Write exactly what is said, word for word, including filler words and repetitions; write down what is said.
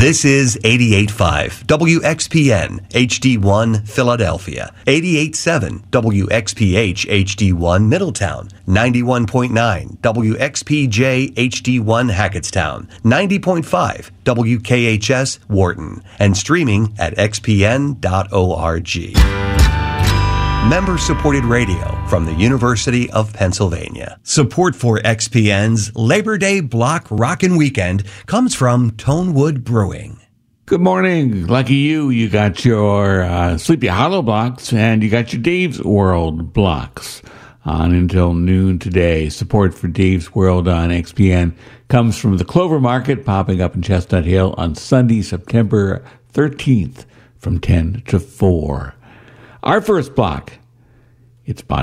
This is eighty-eight point five W X P N H D one Philadelphia, eighty-eight point seven W X P H H D one Middletown, ninety-one point nine W X P J H D one Hackettstown, ninety point five W K H S Wharton, and streaming at x p n dot org. Member-supported radio from the University of Pennsylvania. Support for X P N's Labor Day Block Rockin' Weekend comes from Tonewood Brewing. Good morning. Lucky you, you got your uh, Sleepy Hollow blocks and you got your Dave's World blocks on until noon today. Support for Dave's World on X P N comes from the Clover Market, popping up in Chestnut Hill on Sunday, September thirteenth from ten to four. Our first block, it's Bonnie